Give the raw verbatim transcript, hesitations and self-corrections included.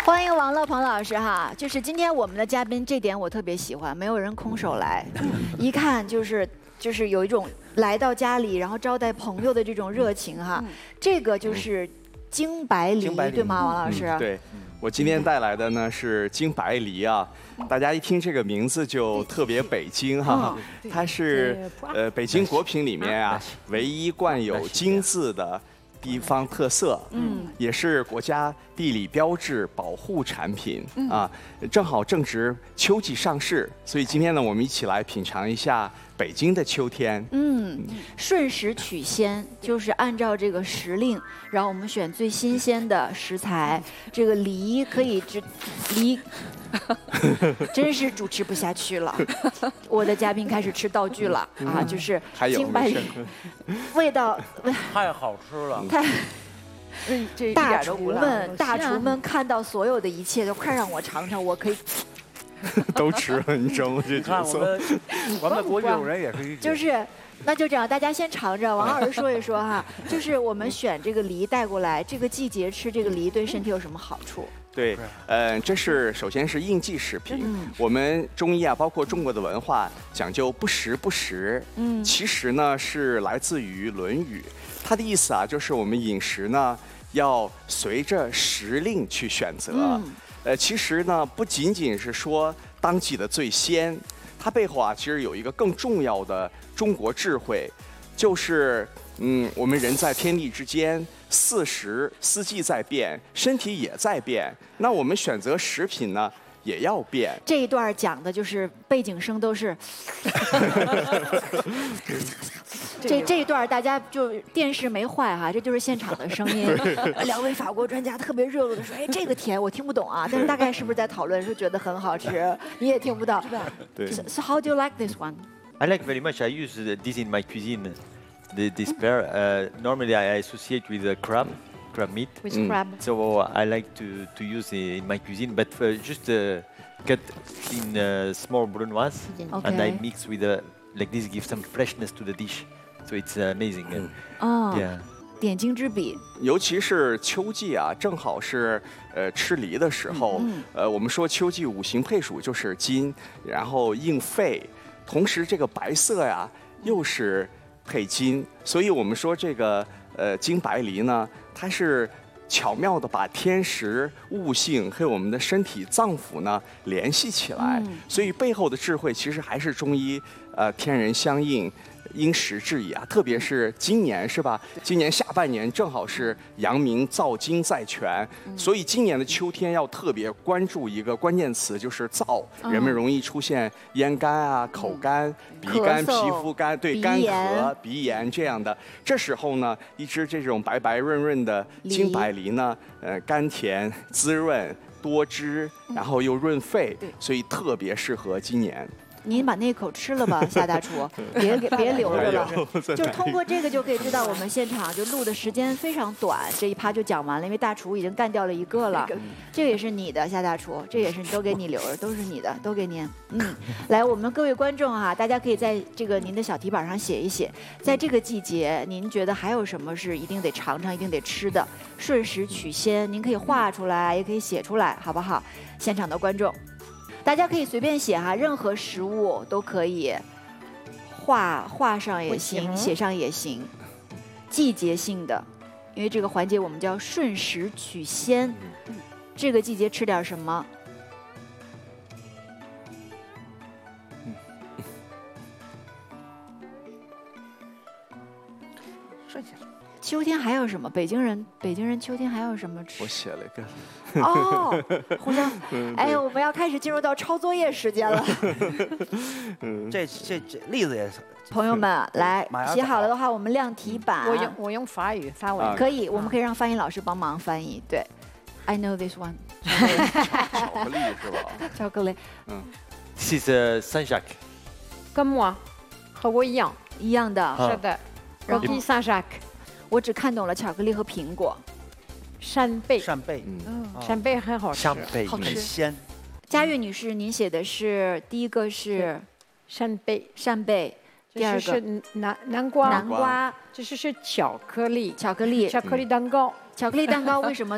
欢迎王乐鹏老师哈，就是今天我们的嘉宾，这点我特别喜欢，没有人空手来，一看就是就是有一种来到家里然后招待朋友的这种热情哈。这个就是京白梨，对吗，王老师？ 嗯、对。 我今天带来的呢是京白梨啊，大家一听这个名字就特别北京哈，它是呃北京果品里面啊唯一冠有京字的地方特色，嗯，也是国家地理标志保护产品啊，正好正值秋季上市，所以今天呢我们一起来品尝一下北京的秋天。 嗯，顺时取鲜，就是按照这个时令，然后我们选最新鲜的食材。这个梨可以只梨，真是主持不下去了。我的嘉宾开始吃道具了啊，就是京白梨，味道太好吃了。 太。 这大厨们，大厨们看到所有的一切，都快让我尝尝，我可以都吃了，你知道吗？这角色， 我们我们的国友人也可以， 就是，那就这样，大家先尝着。王老师说一说哈，就是我们选这个梨带过来，这个季节吃这个梨对身体有什么好处？ 对，呃，这是首先是应季食品。嗯、我们中医啊，包括中国的文化，讲究不时不食。嗯，其实呢是来自于《论语》，它的意思啊，就是我们饮食呢要随着时令去选择。嗯、呃，其实呢不仅仅是说当季的最鲜，它背后啊其实有一个更重要的中国智慧，就是嗯，我们人在天地之间。 四时四季在变，身体也在变。那我们选择食品呢，也要变。 这一段讲的就是背景声都是，这这一段大家就电视没坏哈，这就是现场的声音。两位法国专家特别热络的说：“哎，这个甜我听不懂啊，但是大概是不是在讨论说觉得很好吃？你也听不到。 对。 So, so how do you like this one? I like very much. I use this in my cuisine. The, this pear, uh, normally I associate with uh, crab, crab meat. With mm. crab. So I like to, to use it in my cuisine, but uh, just uh, cut in uh, small brunoise, okay. and I mix with uh, like this gives some freshness to the dish. So it's uh, amazing. Mm. Oh. Yeah. 点睛之笔， 尤其是秋季啊，正好是呃吃梨的时候。嗯、呃，我们说秋季五行配属就是金，然后应肺，同时这个白色呀又是。 配金，所以我们说这个呃京白梨呢，它是巧妙的把天时、物性和我们的身体脏腑呢联系起来，嗯、所以背后的智慧其实还是中医呃天人相应。 因时制宜啊，特别是今年是吧？今年下半年正好是阳明燥金在泉，嗯、所以今年的秋天要特别关注一个关键词，就是燥。嗯、人们容易出现咽干啊、口干、嗯、鼻干、皮肤干，对，干咳、鼻炎这样的。这时候呢，一只这种白白润润的京白梨呢，呃，甘甜滋润、多汁，然后又润肺，嗯、所以特别适合今年。 您把那口吃了吧，夏大厨，别给别留着了。就通过这个就可以知道，我们现场就录的时间非常短，这一趴就讲完了，因为大厨已经干掉了一个了。这个也是你的，夏大厨，这也是都给你留着，都是你的，都给您。嗯，来，我们各位观众哈、啊，大家可以在这个您的小题板上写一写，在这个季节，您觉得还有什么是一定得尝尝、一定得吃的？顺时取鲜，您可以画出来，也可以写出来，好不好？现场的观众。 大家可以随便写哈，任何食物都可以，画画上也行，写上也行。季节性的，因为这个环节我们叫顺时取鲜。这个季节吃点什么？ 剩下。 秋天还有什么？北京人，北京人秋天还有什么吃？ 我写了一个。 哦，互相，哎，我们要开始进入到抄作业时间了。 这这这例子也是。 朋友们，来写好了的话，我们亮题板。 我用我用法语发文。 可以，我们可以让翻译老师帮忙翻译。对 ，I know this one。 巧克力是吧？ 巧克力。 嗯。This is Saint Jacques。 跟我，和我一样。 一样的。 是的。然后 Saint Jacques。 我只看懂了巧克力和苹果， 扇贝， 扇贝， 嗯，扇贝很好吃， 扇贝好吃， 很鲜。 佳悦女士，您写的是第一个是扇贝， 扇贝，第二个是南南瓜， 南瓜， 这是是巧克力， 巧克力， 巧克力蛋糕， 巧克力蛋糕为什么？